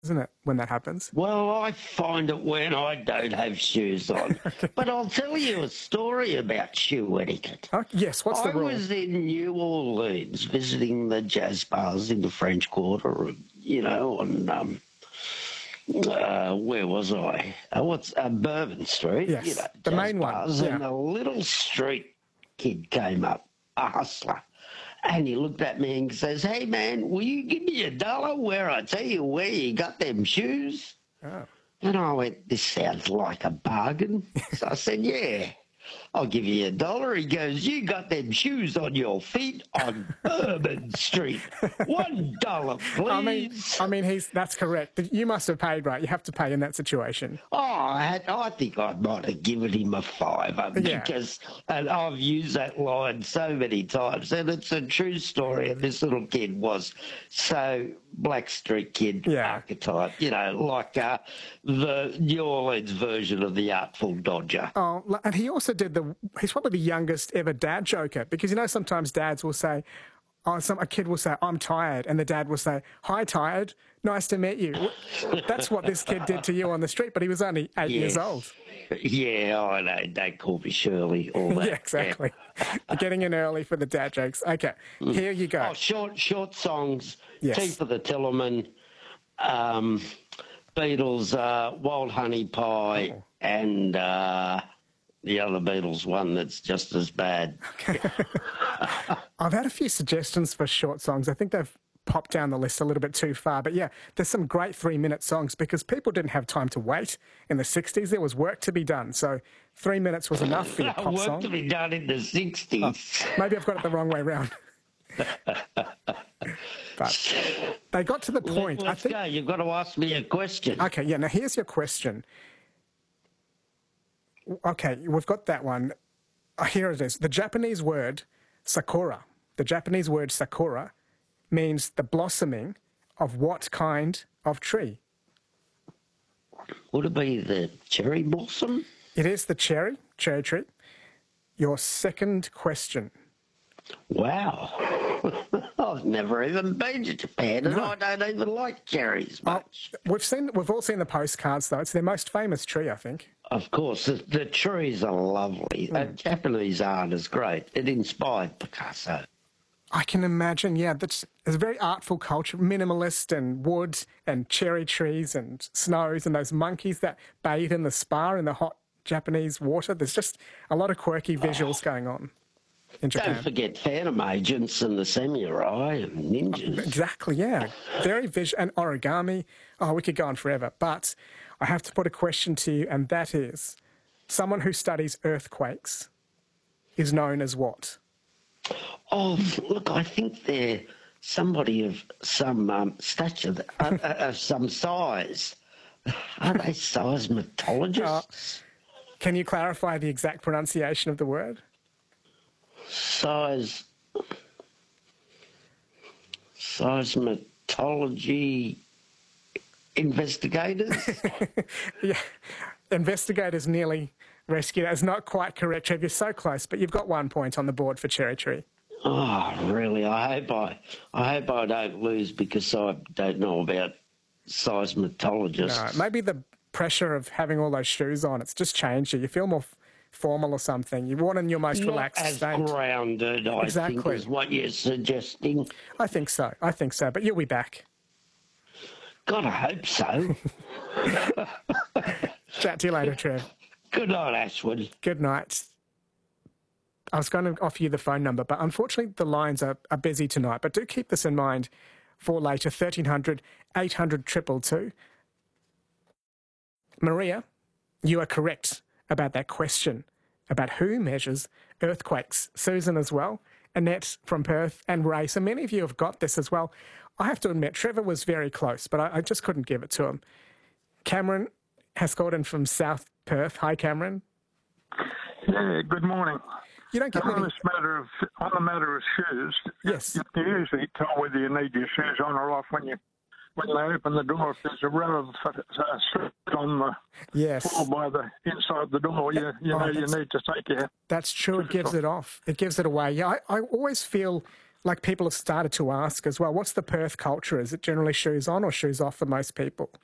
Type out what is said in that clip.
isn't it, when that happens? Well, I find it when I don't have shoes on. But I'll tell you a story about shoe etiquette. Oh, yes, what's the I rule? was in New Orleans visiting the jazz bars in the French Quarter, on where was I? Bourbon Street. Yes, the main one. Bars, Yeah. and a little street kid came up, a hustler, and he looked at me and says, "Hey man, will you give me $1 where I tell you where you got them shoes?" Oh. And I went, "This sounds like a bargain." So I said, "Yeah, I'll give you $1." He goes, "You got them shoes on your feet on Bourbon Street. $1, please." I mean, that's correct. But you must have paid, right? You have to pay in that situation. Oh, I think I might have given him a fiver because, and I've used that line so many times, and it's a true story. And this little kid was so Black Street Kid archetype, like the New Orleans version of the Artful Dodger. Oh, and he also he's probably the youngest ever dad joker, because sometimes dads will say, a kid will say, "I'm tired," and the dad will say, "Hi, tired. Nice to meet you." That's what this kid did to you on the street, but he was only 8 years old. Yeah, I know. They call me Shirley. All that. Yeah, exactly. You're getting in early for the dad jokes. Okay, here you go. Oh, short songs. Yes. Tea for the Tillerman, Beatles, Wild Honey Pie, and the other Beatles one that's just as bad. Okay. I've had a few suggestions for short songs. I think they've popped down the list a little bit too far. But yeah, there's some great 3-minute songs because people didn't have time to wait. In the 60s, there was work to be done. So 3 minutes was enough for your pop song. Work to be done in the 60s. Oh, maybe I've got it the wrong way round. But they got to the point. Let's go. You've got to ask me a question. Okay, yeah. Now, here's your question. Okay, we've got that one. Here it is. The Japanese word sakura. The Japanese word sakura means the blossoming of what kind of tree? Would it be the cherry blossom? It is the cherry tree. Your second question. Wow. I've never even been to Japan, and I don't even like cherries much. We've all seen the postcards, though. It's their most famous tree, I think. Of course, the trees are lovely. Japanese art is great. It inspired Picasso. I can imagine, yeah. It's a very artful culture, minimalist and wood and cherry trees and snows and those monkeys that bathe in the spa in the hot Japanese water. There's just a lot of quirky visuals going on in Japan. Don't forget Phantom Agents and the samurai and ninjas. Exactly, yeah. Very visual. And origami. Oh, we could go on forever. But I have to put a question to you, and that is, someone who studies earthquakes is known as what? Oh, look, I think they're somebody of some stature, of some size. Are they seismologists? Can you clarify the exact pronunciation of the word? Seismology investigators? Yeah, investigators nearly rescued. That's not quite correct, Trev. You're so close, but you've got 1 point on the board for Cherry Tree. Oh, really? I hope I don't lose because I don't know about seismologists. No, maybe the pressure of having all those shoes on, it's just changed you. You feel more formal or something. You want in your most relaxed state. Not as grounded, I think, is what you're suggesting. I think so. But you'll be back. God, I hope so. Chat to you later, Trev. Good night, Ashwin. Good night. I was going to offer you the phone number, but unfortunately the lines are busy tonight. But do keep this in mind for later, 1300 800 222. Maria, you are correct about that question about who measures earthquakes. Susan as well, Annette from Perth, and Ray. So many of you have got this as well. I have to admit, Trevor was very close, but I just couldn't give it to him. Cameron has called in from South Perth. Hi, Cameron. Yeah, good morning. You don't get on the matter of shoes. Yes. You can usually tell whether you need your shoes on or off when they open the door. If there's a row of slippers on the floor by the inside the door, you know you need to take your. That's true. It gives it off. It gives it away. Yeah, I always feel Like people have started to ask as well, what's the Perth culture? Is it generally shoes on or shoes off for most people?